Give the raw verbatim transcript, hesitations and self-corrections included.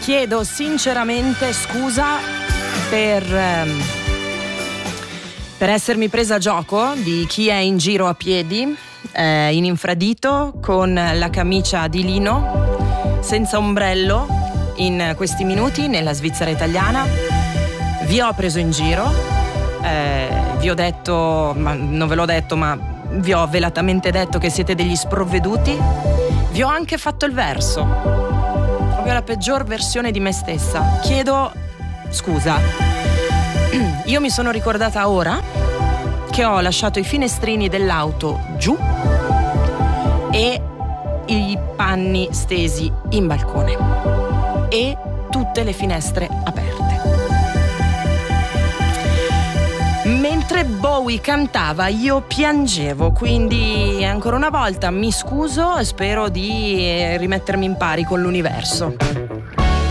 chiedo sinceramente scusa per, ehm, per essermi presa a gioco di chi è in giro a piedi, eh, in infradito, con la camicia di lino, senza ombrello, in questi minuti nella Svizzera italiana. Vi ho preso in giro, eh, vi ho detto, ma non ve l'ho detto, ma vi ho velatamente detto che siete degli sprovveduti. Vi ho anche fatto il verso, proprio la peggior versione di me stessa. Chiedo scusa. Io mi sono ricordata ora che ho lasciato i finestrini dell'auto giù e i panni stesi in balcone e tutte le finestre aperte. Mentre Bowie cantava io piangevo, quindi ancora una volta mi scuso e spero di rimettermi in pari con l'universo.